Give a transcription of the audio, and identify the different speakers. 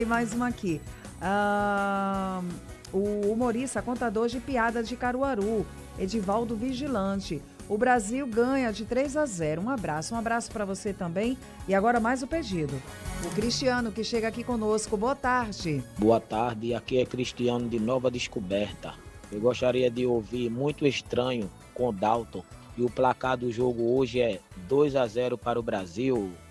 Speaker 1: Tem mais uma aqui. Ah, o humorista, contador de piadas de Caruaru, Edivaldo Vigilante. O Brasil ganha de 3-0. Um abraço para você também. E agora mais o pedido. O Cristiano, que chega aqui conosco. Boa tarde.
Speaker 2: Boa tarde, aqui é Cristiano de Nova Descoberta. Eu gostaria de ouvir Muito Estranho com Dalton. E o placar do jogo hoje é 2-0 para o Brasil.